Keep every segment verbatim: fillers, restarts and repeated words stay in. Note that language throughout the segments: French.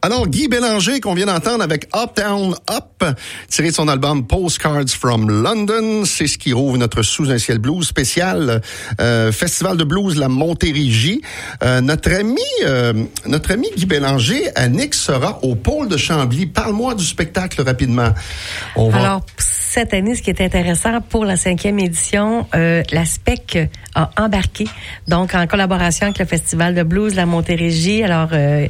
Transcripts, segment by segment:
Alors, Guy Bélanger, qu'on vient d'entendre avec Uptown Up, tiré de son album Postcards from London, c'est ce qui rouvre notre Sous un ciel blues spécial euh, Festival de blues La Montérégie. Euh, notre ami euh, notre ami Guy Bélanger, Annick, sera au pôle de Chambly. Parle-moi du spectacle rapidement. On va... Alors, cette année, ce qui est intéressant pour la cinquième édition, euh, la S P E C a embarqué, donc en collaboration avec le Festival de blues La Montérégie. Alors, euh,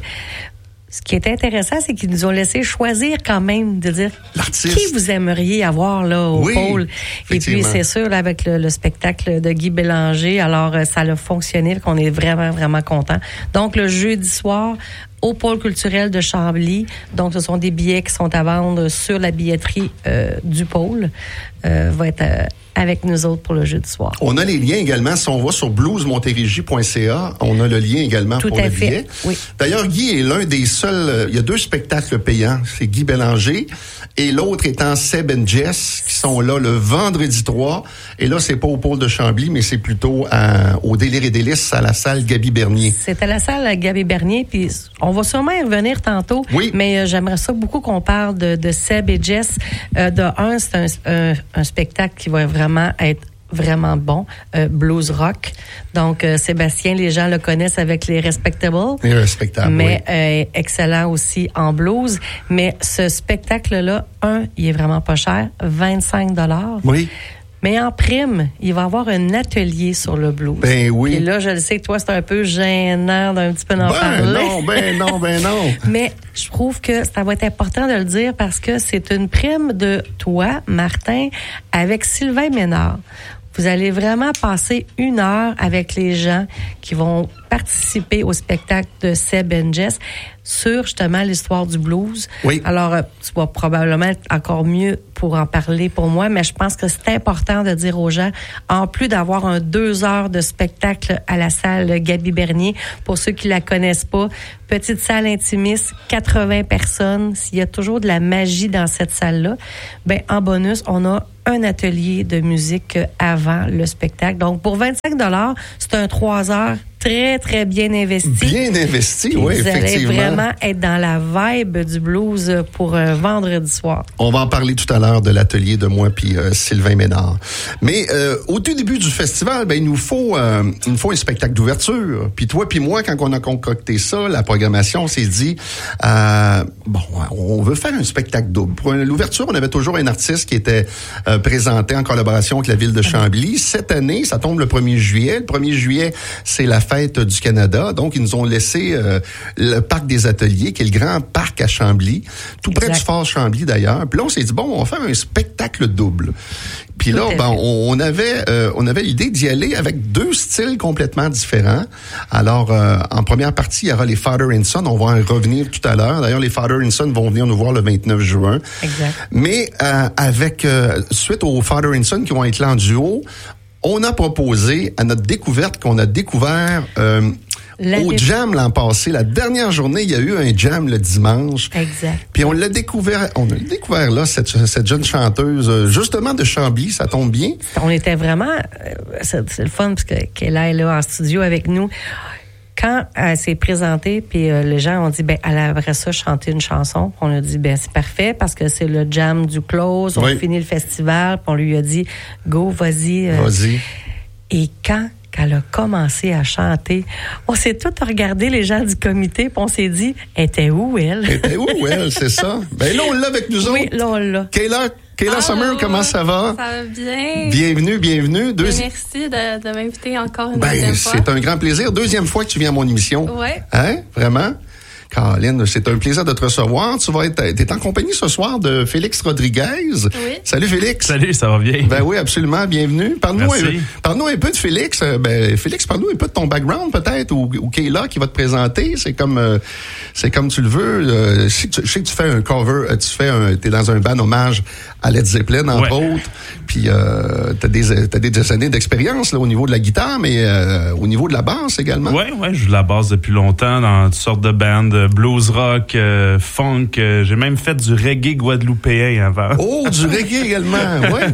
ce qui est intéressant, c'est qu'ils nous ont laissé choisir quand même de dire l'artiste. Qui vous aimeriez avoir là au oui, pôle. Et puis c'est sûr là, avec le, le spectacle de Guy Bélanger, alors ça a fonctionné, qu'on est vraiment vraiment content. Donc le jeudi soir au pôle culturel de Chambly, donc ce sont des billets qui sont à vendre sur la billetterie euh, du pôle, euh, va être euh, avec nous autres pour le jeudi soir. On a les liens également. Si on va sur blues montérégie point c a, on a le lien également Tout pour à le fait. billet. Oui. D'ailleurs, Guy est l'un des seuls... Euh, il y a deux spectacles payants. C'est Guy Bélanger et l'autre étant Seb and Jess, qui sont là le vendredi trois. Et là, c'est pas au pôle de Chambly, mais c'est plutôt à, au Délire et Délices à la salle Gaby Bernier. C'est à la salle Gaby Bernier, puis on va sûrement y revenir tantôt. Oui. Mais euh, j'aimerais ça beaucoup qu'on parle de, de Seb et Jess. Euh, de un, c'est un, un, un spectacle qui va vraiment être vraiment bon, euh, blues rock. Donc, euh, Sébastien, les gens le connaissent avec les Respectables. Les Respectables, mais oui. euh, excellent aussi en blues. Mais ce spectacle-là, un, il est vraiment pas cher, vingt-cinq dollars. Oui. Mais en prime, il va y avoir un atelier sur le blues. Ben oui. Et là, je le sais que toi, c'est un peu gênant d'un petit peu d'en ben parler. non, ben non, ben non. Mais je trouve que ça va être important de le dire parce que c'est une prime de toi, Martin, avec Sylvain Ménard. Vous allez vraiment passer une heure avec les gens qui vont participer au spectacle de Seb and Jess sur justement l'histoire du blues. Oui. Alors, tu vas probablement être encore mieux pour en parler pour moi, mais je pense que c'est important de dire aux gens, en plus d'avoir un deux heures de spectacle à la salle Gaby Bernier, pour ceux qui la connaissent pas, petite salle intimiste, quatre-vingts personnes, s'il y a toujours de la magie dans cette salle-là, ben en bonus, on a un atelier de musique avant le spectacle. Donc, pour vingt-cinq dollars, c'est un trois heures très, très bien investi. Bien investi, Puis oui, vous effectivement. Vous allez vraiment être dans la vibe du blues pour un vendredi soir. On va en parler tout à l'heure de l'atelier de moi puis euh, Sylvain Ménard. Mais euh, au tout début du festival, ben il nous faut euh, il nous faut un spectacle d'ouverture. Puis toi puis moi, quand on a concocté ça, la programmation, on s'est dit euh, bon, on veut faire un spectacle double. Pour l'ouverture, on avait toujours un artiste qui était euh, présenté en collaboration avec la ville de Chambly. Cette année, ça tombe le premier juillet. Le premier juillet, c'est la fête du Canada. Donc, ils nous ont laissé euh, le parc des Ateliers, qui est le grand parc à Chambly, tout près exact. du fort Chambly d'ailleurs. Puis là, on s'est dit, bon, on va faire un spectacle double. Puis là, ben, on, on avait euh, on avait l'idée d'y aller avec deux styles complètement différents. Alors, euh, en première partie, il y aura les Father and Son. On va en revenir tout à l'heure. D'ailleurs, les Father and Son vont venir nous voir le vingt-neuf juin. Exact. Mais euh, avec euh, suite aux Father and Son qui vont être là en duo, on a proposé à notre découverte qu'on a découvert euh, au dé- jam l'an passé. La dernière journée, il y a eu un jam le dimanche. Exact. Puis on l'a découvert, on a découvert là cette, cette jeune chanteuse justement de Chambly, ça tombe bien. On était vraiment, euh, c'est, c'est le fun parce que qu'elle est là en studio avec nous. Quand elle s'est présentée, puis euh, les gens ont dit, ben, elle aimerait ça chanter une chanson. On a dit, ben, c'est parfait parce que c'est le jam du close. On oui. finit le festival. Puis on lui a dit, go, vas-y. Euh. Vas-y. Et quand elle a commencé à chanter, on s'est tous regardé les gens du comité, puis on s'est dit, elle était où, elle? Elle était où, elle? C'est ça? Ben là, on l'a avec nous oui, autres. Oui, là, on l'a. Kayla, Kayla Summer, comment ça va? Ça va bien. Bienvenue, bienvenue. Deux... Merci de, de m'inviter encore une ben, deuxième fois. C'est un grand plaisir. Deuxième fois que tu viens à mon émission. Oui. Hein? Vraiment? Caroline, c'est un plaisir de te recevoir. Tu vas être, t'es en compagnie ce soir de Félix Rodriguez. Oui. Salut Félix. Salut, ça va bien? Ben oui, absolument, bienvenue. Parle-nous, un, Merci. parle-nous un peu de Félix. Ben, Félix, parle-nous un peu de ton background peut-être, ou, ou Kayla qui va te présenter. C'est comme, euh, c'est comme tu le veux. Euh, je, sais que tu, je sais que tu fais un cover, tu fais un, t'es dans un band hommage à Led Zeppelin entre ouais. autres. Puis euh, t'as des, t'as des années d'expérience là au niveau de la guitare, mais euh, au niveau de la basse également. Ouais, ouais, je joue de la basse depuis longtemps dans toutes sortes de bandes, blues rock, euh, funk. Euh, j'ai même fait du reggae guadeloupéen avant. Oh, du reggae également, ouais.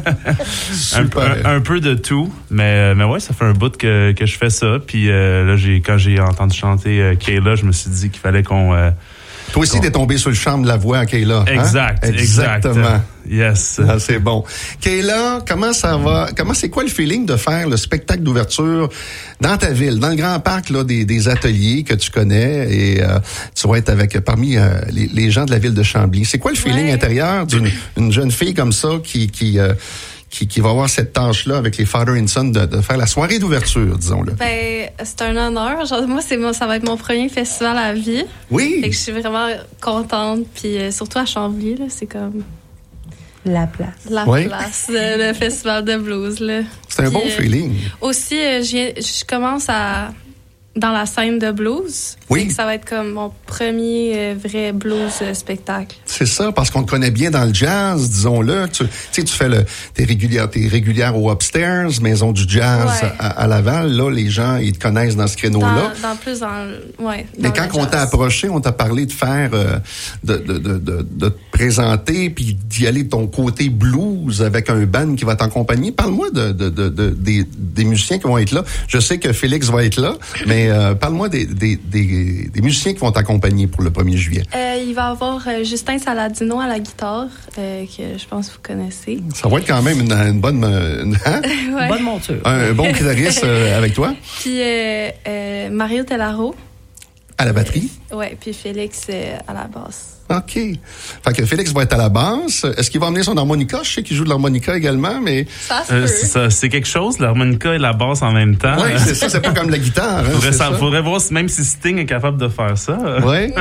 Super. Un, un, un peu de tout, mais mais ouais, ça fait un bout que que je fais ça. Puis euh, là, j'ai quand j'ai entendu chanter euh, Kayla, je me suis dit qu'il fallait qu'on euh, Toi aussi, t'es tombé sur le charme de la voix à Kayla. Exact, hein? Exactement. Exact. Yes. Ah, c'est bon. Kayla, comment ça va? Comment c'est quoi le feeling de faire le spectacle d'ouverture dans ta ville, dans le grand parc là des, des ateliers que tu connais et euh, tu vas être avec parmi euh, les, les gens de la ville de Chambly. C'est quoi le feeling Ouais. intérieur d'une une jeune fille comme ça qui qui euh, qui, qui va avoir cette tâche-là avec les Father and Son de, de faire la soirée d'ouverture, disons-le. Ben, c'est un honneur. Genre, moi, c'est mon- ça va être mon premier festival à vie. Fait Oui. que je suis vraiment contente. Puis euh, surtout à Chambly, là, c'est comme La place. la Ouais. place, euh, le festival de blues. Là. C'est un Puis, bon euh, feeling. Aussi, euh, je viens- je commence à dans la scène de blues. Oui. Fait que ça va être comme mon premier euh, vrai blues euh, spectacle. C'est ça, parce qu'on te connaît bien dans le jazz, disons-le. Tu sais, tu fais le, t'es régulière, t'es régulière au Upstairs, Maison du Jazz Ouais. à, à Laval. Là, les gens, ils te connaissent dans ce créneau-là. Dans, dans plus dans le- ouais. Mais dans quand le on t'a jazz. approché, on t'a parlé de faire, euh, de, de, de, de, de te présenter, puis d'y aller de ton côté blues avec un band qui va t'accompagner. Parle-moi de, de, de, de- des, des musiciens qui vont être là. Je sais que Félix va être là, mais euh, parle-moi des, des, des, des musiciens qui vont t'accompagner pour le premier juillet. Euh, il va y avoir euh, Justin Saladino à la guitare, euh, que je pense que vous connaissez. Ça va être quand même une, une bonne, euh, une- hein? Ouais. Bonne monture. un bon guitariste euh, avec toi Puis euh, euh, Mario Tellaro. à la batterie. Ouais, puis Félix euh, à la basse. OK. Fait que Félix va être à la basse. Est-ce qu'il va emmener son harmonica? Je sais qu'il joue de l'harmonica également, mais... Ça se Euh, peut. c'est ça, c'est quelque chose, l'harmonica et la basse en même temps. Oui, c'est ça. C'est pas comme la guitare. Hein, Faudrait, c'est ça- ça. faudrait voir si même si Sting est capable de faire ça. Oui.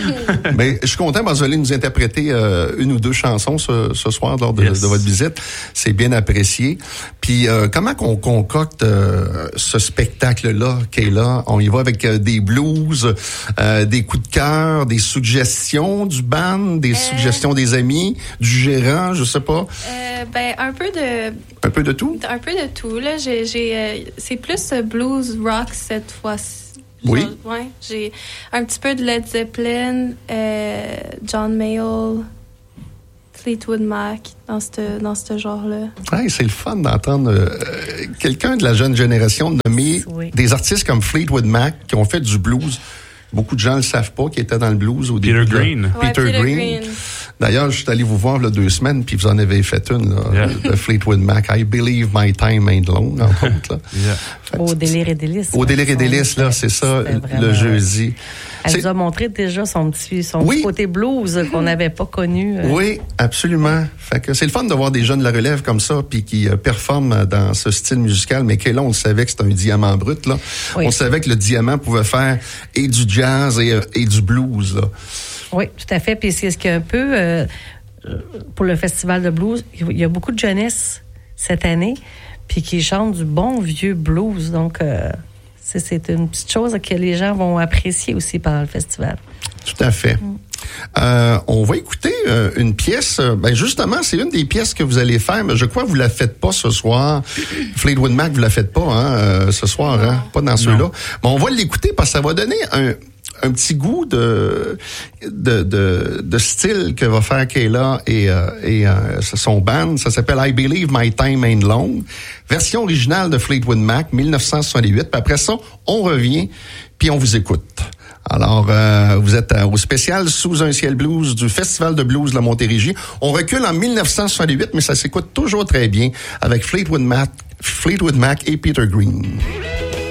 Mais je suis content parce que vous allez nous interpréter euh, une ou deux chansons ce, ce soir lors de, Yes. de votre visite. C'est bien apprécié. Puis euh, comment qu'on concocte euh, ce spectacle-là, Kayla? On y va avec euh, des blues, euh, des coups de cœur, des suggestions du band, des suggestions des amis, du gérant, je sais pas. Euh, ben, un peu de Un peu de tout? un peu de tout là. J'ai, j'ai, euh, c'est plus euh, blues rock cette fois-ci. Oui. Genre, ouais. J'ai un petit peu de Led Zeppelin, euh, John Mayall, Fleetwood Mac dans ce dans ce genre-là. Hey, c'est le fun d'entendre euh, quelqu'un de la jeune génération nommer Oui. des artistes comme Fleetwood Mac qui ont fait du blues. Beaucoup de gens le savent pas, qui étaient dans le blues au Peter début. de la- Green. Ouais, Peter, Peter Green. Green. D'ailleurs, je suis allé vous voir là deux semaines, puis vous en avez fait une là, Yeah. de Fleetwood Mac. I believe my time ain't long, entre autres. Là. Yeah. Fait que Au c'est- délire et délices. Au délire et délices, là, c'est ça, C'était vraiment- le jeudi. Elle C'est- nous a montré déjà son petit, son Oui. petit côté blues qu'on n'avait pas connu. euh. Oui, absolument. Fait que c'est le fun de voir des jeunes de la relève comme ça, puis qui euh, performent dans ce style musical. Mais Kayla, on le savait que c'était un diamant brut, là. Oui. On savait que le diamant pouvait faire et du jazz et, euh, et du blues, là. Oui, tout à fait. Puis c'est ce qu'un peu, euh, pour le festival de blues, il y a beaucoup de jeunesse cette année, puis qui chantent du bon vieux blues. Donc, euh, c'est, c'est une petite chose que les gens vont apprécier aussi pendant le festival. Tout à fait. Euh, on va écouter euh, une pièce. euh, Ben justement, c'est une des pièces que vous allez faire, mais je crois que vous la faites pas ce soir. Fleetwood Mac, vous la faites pas hein, euh, ce soir, hein? Pas dans ceux-là. Mais on va l'écouter parce que ça va donner un un petit goût de de de, de style que va faire Kayla et euh, et euh, son band. Ça s'appelle I Believe My Time Ain't Long. Version originale de Fleetwood Mac, dix-neuf cent soixante-dix-huit. Puis après ça, on revient puis on vous écoute. Alors, euh, vous êtes euh, au spécial Sous un ciel blues du Festival de blues de la Montérégie. On recule en dix-neuf cent soixante-dix-huit, mais ça s'écoute toujours très bien avec Fleetwood Mac, Fleetwood Mac et Peter Green.